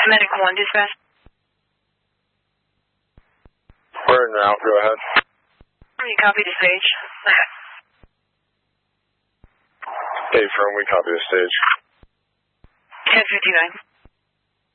Medic 1, dispatch. We're en route, go ahead. You copy the stage. Hey, firm, we copy the stage. 10:59.